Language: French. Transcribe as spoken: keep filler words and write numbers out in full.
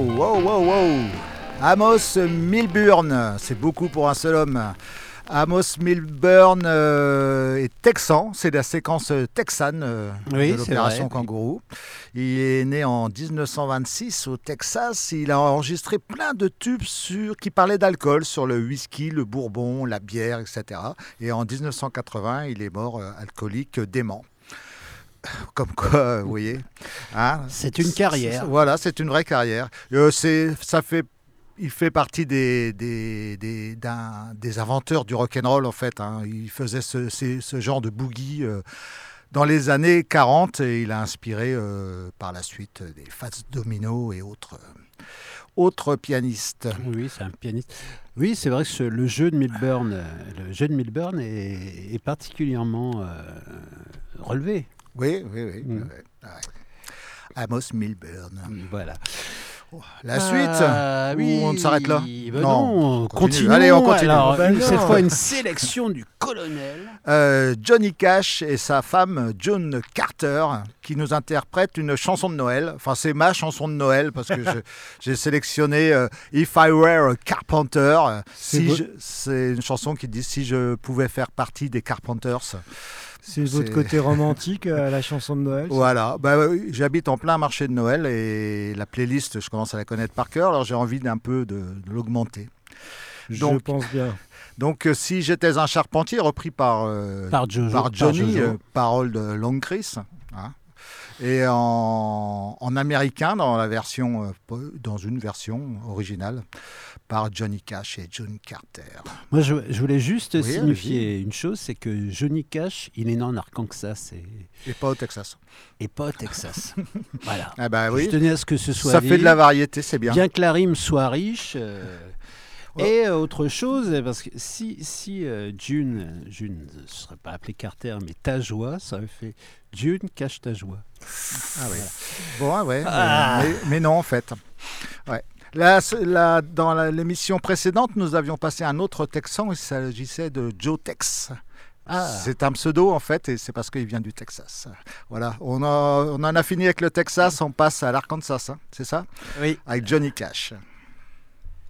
wow, wow, wow, wow. Amos Milburn, c'est beaucoup pour un seul homme. Amos Milburn euh, est texan, c'est la séquence texane euh, oui, de l'opération vrai, Kangourou. Oui. Il est né en dix-neuf cent vingt-six au Texas. Il a enregistré plein de tubes sur, qui parlaient d'alcool, sur le whisky, le bourbon, la bière, et cetera. Et en dix-neuf cent quatre-vingts, il est mort euh, alcoolique dément. Comme quoi, vous voyez. Hein, c'est une carrière. C'est, voilà, c'est une vraie carrière. Euh, c'est, ça fait, il fait partie des, des, des, d'un, des inventeurs du rock'n'roll, en fait. Hein. Il faisait ce, ce, ce genre de boogie euh, dans les années quarante et il a inspiré euh, par la suite des Fats Domino et autres, euh, autres pianistes. Oui, c'est un pianiste. Oui, c'est vrai que ce, le jeu de Milburn, euh, le jeu de Milburn est, est particulièrement euh, relevé. Oui, oui, oui. Mm. Ouais, ouais. Amos Milburn. Voilà. La suite ah, oui. Ou on s'arrête là ben Non, on continue. continue. Allez, on continue. Alors, ben cette fois, une sélection du colonel. Euh, Johnny Cash et sa femme June Carter qui nous interprètent une chanson de Noël. Enfin, c'est ma chanson de Noël parce que je, j'ai sélectionné euh, If I Were a Carpenter. C'est, si vo- je, c'est une chanson qui dit si je pouvais faire partie des Carpenters. c'est votre C'est- côté romantique à la chanson de Noël. ça Voilà, bah, oui, j'habite en plein marché de Noël et la playlist, je commence à la connaître par cœur, alors j'ai envie d'un peu de, de l'augmenter. Je Donc, pense bien. donc euh, si j'étais un charpentier, repris par, euh, Par Jojo. par Johnny, par Jojo. euh, parole de Long Chris, hein, et en, en américain dans la version, euh, po- dans une version originale par Johnny Cash et June Carter. Moi, je, je voulais juste Oui, signifier une chose, c'est que Johnny Cash, il est né en Arkansas et, Et pas au Texas. et pas au Texas. Voilà. Ah bah Je oui, tenais à ce que ce soit ça dit. fait de la variété, c'est bien. Bien que la rime soit riche. euh, Ouais. Et euh, autre chose, parce que si, si euh, June, June ne serait pas appelé Carter, mais ta joie, ça aurait fait June cache ta joie. Ah oui. Bon, ah ouais, Ah. mais, mais non en fait. Ouais. Là, c- là, dans la- l'émission précédente, nous avions passé un autre Texan, il s'agissait de Joe Tex. Ah. C'est un pseudo en fait, et c'est parce qu'il vient du Texas. Voilà, on, a- on en a fini avec le Texas, on passe à l'Arkansas, hein, c'est ça? Oui. Avec Johnny Cash.